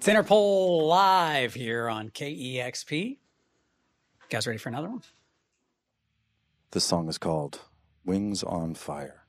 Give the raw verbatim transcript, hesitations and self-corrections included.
Thinner Pole live here on K E X P. You guys ready for another one? This song is called Wings on Fire.